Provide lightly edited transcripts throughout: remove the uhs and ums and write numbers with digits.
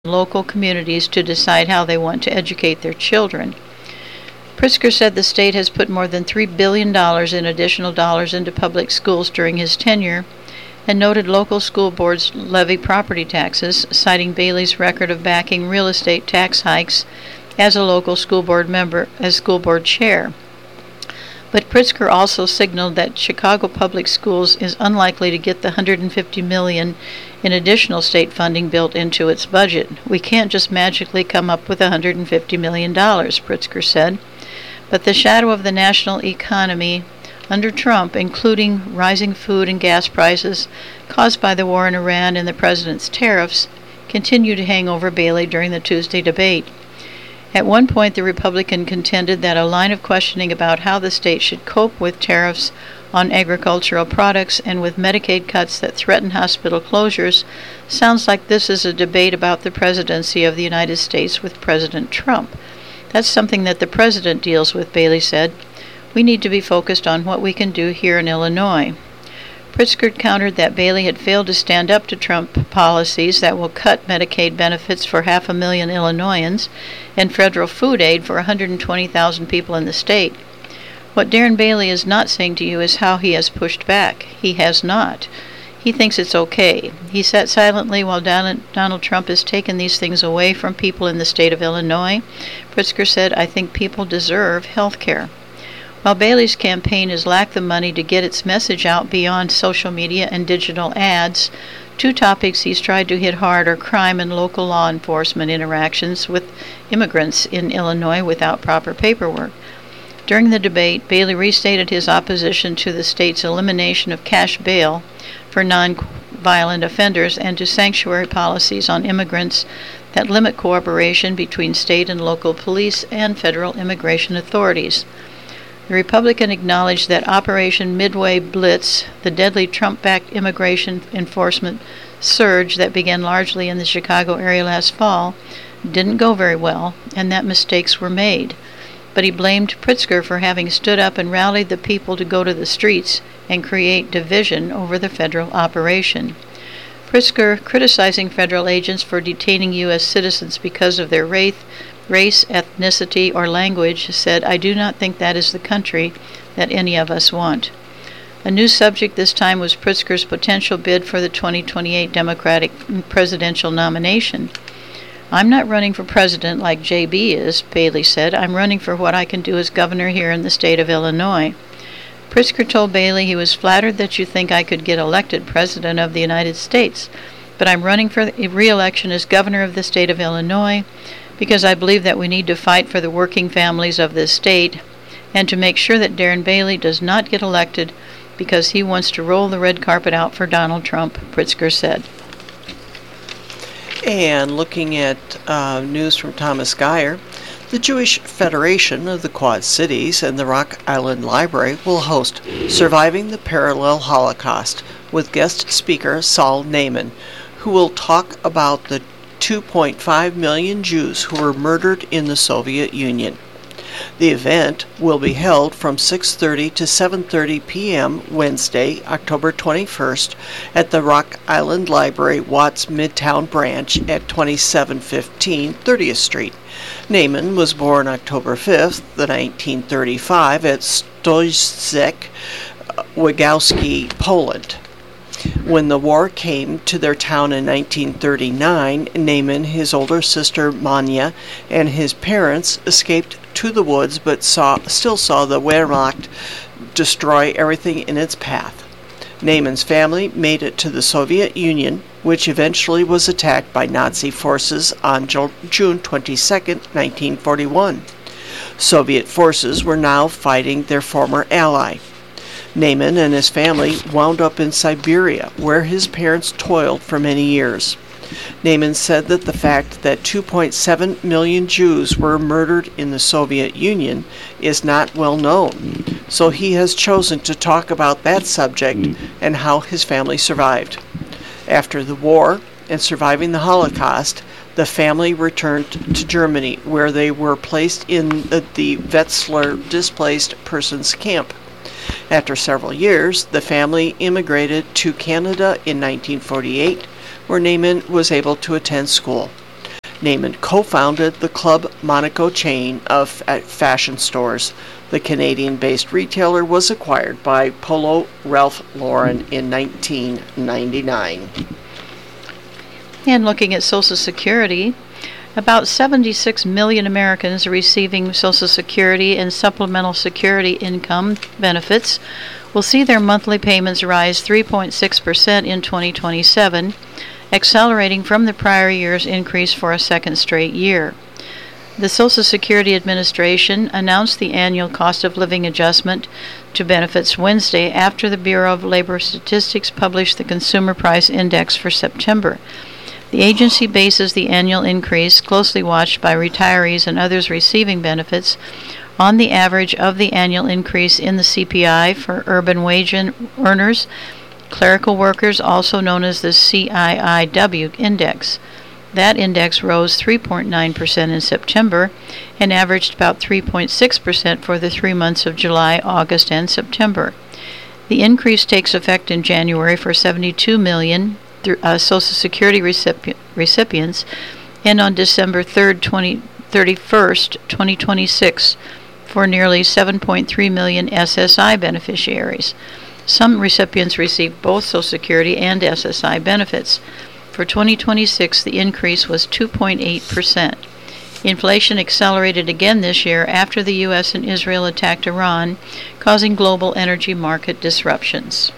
local communities to decide how they want to educate their children. Pritzker said the state has put more than $3 billion in additional dollars into public schools during his tenure, and noted local school boards levy property taxes, citing Bailey's record of backing real estate tax hikes as a local school board member, as school board chair. But Pritzker also signaled that Chicago Public Schools is unlikely to get the $150 million in additional state funding built into its budget. We can't just magically come up with $150 million, Pritzker said. But the shadow of the national economy under Trump, including rising food and gas prices caused by the war in Iran and the president's tariffs, continued to hang over Bailey during the Tuesday debate. At one point, the Republican contended that a line of questioning about how the state should cope with tariffs on agricultural products and with Medicaid cuts that threaten hospital closures sounds like this is a debate about the presidency of the United States with President Trump. That's something that the president deals with, Bailey said. We need to be focused on what we can do here in Illinois. Pritzker countered that Bailey had failed to stand up to Trump policies that will cut Medicaid benefits for 500,000 Illinoisans and federal food aid for 120,000 people in the state. What Darren Bailey is not saying to you is how he has pushed back. He has not. He thinks it's okay. He sat silently while Donald Trump has taken these things away from people in the state of Illinois. Pritzker said, I think people deserve health care. While Bailey's campaign has lacked the money to get its message out beyond social media and digital ads, two topics he's tried to hit hard are crime and local law enforcement interactions with immigrants in Illinois without proper paperwork. During the debate, Bailey restated his opposition to the state's elimination of cash bail for non-violent offenders and to sanctuary policies on immigrants that limit cooperation between state and local police and federal immigration authorities. The Republican acknowledged that Operation Midway Blitz, the deadly Trump-backed immigration enforcement surge that began largely in the Chicago area last fall, didn't go very well, and that mistakes were made. But he blamed Pritzker for having stood up and rallied the people to go to the streets and create division over the federal operation. Pritzker, criticizing federal agents for detaining U.S. citizens because of their race, ethnicity, or language, said, I do not think that is the country that any of us want. A new subject this time was Pritzker's potential bid for the 2028 Democratic presidential nomination. I'm not running for president like J.B. is, Bailey said. I'm running for what I can do as governor here in the state of Illinois. Pritzker told Bailey he was flattered that you think I could get elected president of the United States, but I'm running for re-election as governor of the state of Illinois because I believe that we need to fight for the working families of this state and to make sure that Darren Bailey does not get elected because he wants to roll the red carpet out for Donald Trump, Pritzker said. And looking at news from Thomas Geyer, the Jewish Federation of the Quad Cities and the Rock Island Library will host Surviving the Parallel Holocaust with guest speaker Saul Naiman, who will talk about the 2.5 million Jews who were murdered in the Soviet Union. The event will be held from 6:30 to 7:30 p.m. Wednesday, October 21st at the Rock Island Library, Watts Midtown Branch at 2715 30th Street. Naiman was born October 5th, 1935 at Stoyczek, Wigowski, Poland. When the war came to their town in 1939, Naiman, his older sister Manya, and his parents escaped to the woods but still saw the Wehrmacht destroy everything in its path. Naiman's family made it to the Soviet Union, which eventually was attacked by Nazi forces on June 22, 1941. Soviet forces were now fighting their former ally. Naiman and his family wound up in Siberia, where his parents toiled for many years. Naiman said that the fact that 2.7 million Jews were murdered in the Soviet Union is not well known, so he has chosen to talk about that subject and how his family survived. After the war and surviving the Holocaust, the family returned to Germany, where they were placed in the Wetzlar displaced persons camp. After several years, the family immigrated to Canada in 1948, where Naiman was able to attend school. Neiman co-founded the Club Monaco chain of fashion stores. The Canadian-based retailer was acquired by Polo Ralph Lauren in 1999. And looking at Social Security, about 76 million Americans are receiving Social Security and supplemental security income benefits will see their monthly payments rise 3.6% in 2027, accelerating from the prior year's increase for a second straight year. The Social Security Administration announced the annual cost of living adjustment to benefits Wednesday after the Bureau of Labor Statistics published the Consumer Price Index for September. The agency bases the annual increase, closely watched by retirees and others receiving benefits, on the average of the annual increase in the CPI for urban wage earners, clerical workers, also known as the CIIW index. That index rose 3.9% in September and averaged about 3.6% for the 3 months of July, August, and September. The increase takes effect in January for 72 million Social Security recipients and on December 31st, 2026 for nearly 7.3 million SSI beneficiaries. Some recipients receive both Social Security and SSI benefits. For 2026, the increase was 2.8%. Inflation accelerated again this year after the U.S. and Israel attacked Iran, causing global energy market disruptions.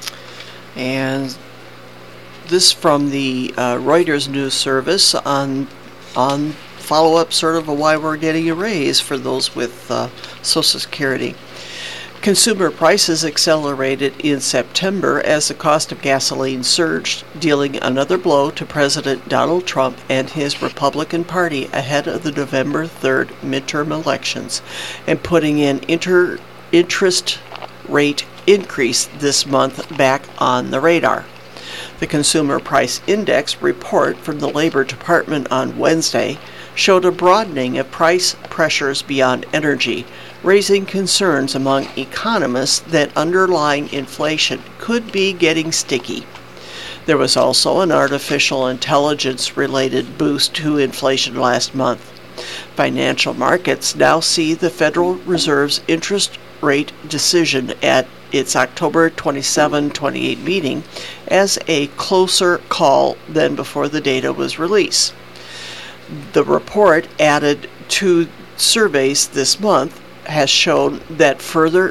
And this from the Reuters news service on follow-up sort of why we're getting a raise for those with Social Security. Consumer prices accelerated in September as the cost of gasoline surged, dealing another blow to President Donald Trump and his Republican Party ahead of the November 3rd midterm elections, and putting an interest rate increase this month back on the radar. The Consumer Price Index report from the Labor Department on Wednesday showed a broadening of price pressures beyond energy, raising concerns among economists that underlying inflation could be getting sticky. There was also an artificial intelligence-related boost to inflation last month. Financial markets now see the Federal Reserve's interest rate decision at its October 27-28 meeting as a closer call than before the data was released. The report, added to surveys this month, has shown that further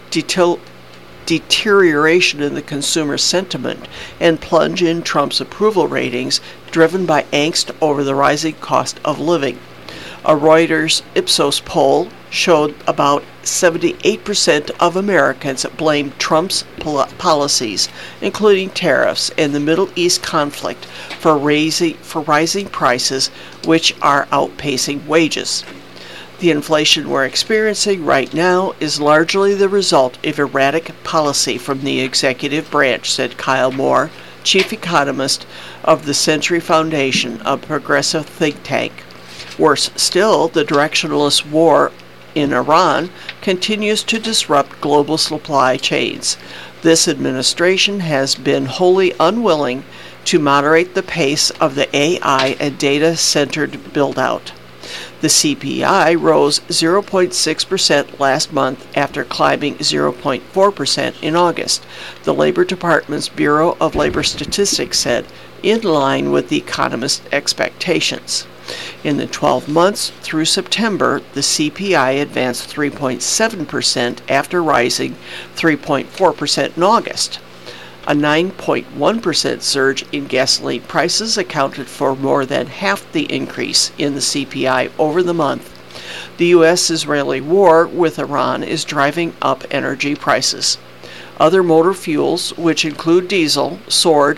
deterioration in the consumer sentiment and plunge in Trump's approval ratings, driven by angst over the rising cost of living. A Reuters Ipsos poll showed about 78% of Americans blamed Trump's policies, including tariffs and the Middle East conflict, for rising prices, which are outpacing wages. The inflation we're experiencing right now is largely the result of erratic policy from the executive branch, said Kyle Moore, chief economist of the Century Foundation, a progressive think tank. Worse still, the directionless war in Iran continues to disrupt global supply chains. This administration has been wholly unwilling to moderate the pace of the AI and data-centered build-out. The CPI rose 0.6% last month after climbing 0.4% in August, the Labor Department's Bureau of Labor Statistics said, in line with the economist's expectations. In the 12 months through September, the CPI advanced 3.7% after rising 3.4% in August. A 9.1% surge in gasoline prices accounted for more than half the increase in the CPI over the month. The U.S.-Israeli war with Iran is driving up energy prices. Other motor fuels, which include diesel, soared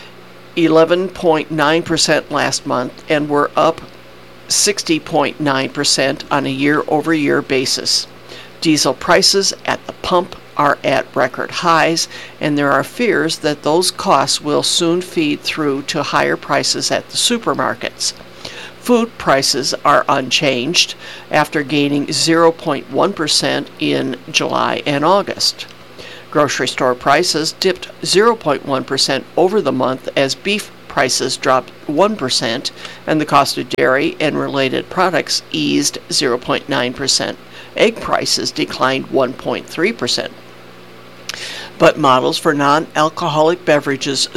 11.9% last month and were up 60.9% on a year-over-year basis. Diesel prices at the pump are at record highs, and there are fears that those costs will soon feed through to higher prices at the supermarkets. Food prices are unchanged after gaining 0.1% in July and August. Grocery store prices dipped 0.1% over the month as beef prices dropped 1%, and the cost of dairy and related products eased 0.9%. Egg prices declined 1.3%. But models for non-alcoholic beverages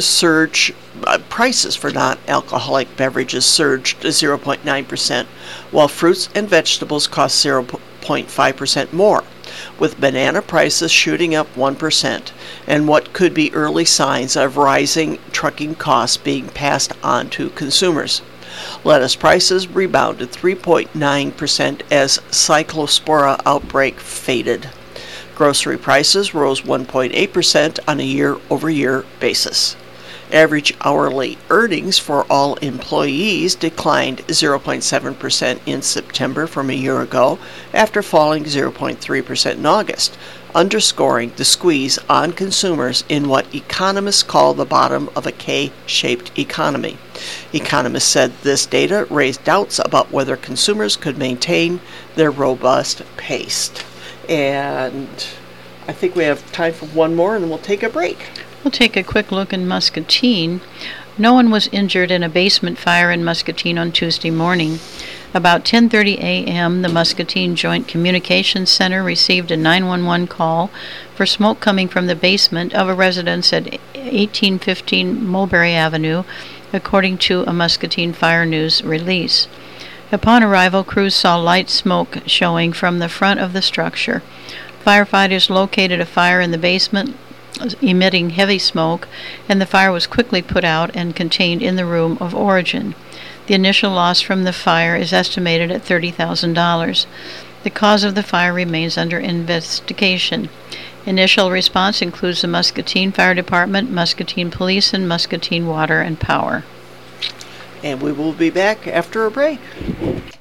prices for non-alcoholic beverages surged 0.9%, while fruits and vegetables cost 0.5% more, with banana prices shooting up 1%, and what could be early signs of rising trucking costs being passed on to consumers. Lettuce prices rebounded 3.9% as Cyclospora outbreak faded. Grocery prices rose 1.8% on a year-over-year basis. Average hourly earnings for all employees declined 0.7% in September from a year ago, after falling 0.3% in August, underscoring the squeeze on consumers in what economists call the bottom of a K-shaped economy. Economists said this data raised doubts about whether consumers could maintain their robust pace. And I think we have time for one more, and then we'll take a break. We'll take a quick look in Muscatine. No one was injured in a basement fire in Muscatine on Tuesday morning. About 10:30 a.m., the Muscatine Joint Communications Center received a 911 call for smoke coming from the basement of a residence at 1815 Mulberry Avenue, according to a Muscatine Fire News release. Upon arrival, crews saw light smoke showing from the front of the structure. Firefighters located a fire in the basement emitting heavy smoke, and the fire was quickly put out and contained in the room of origin. The initial loss from the fire is estimated at $30,000. The cause of the fire remains under investigation. Initial response includes the Muscatine Fire Department, Muscatine Police, and Muscatine Water and Power. And we will be back after a break.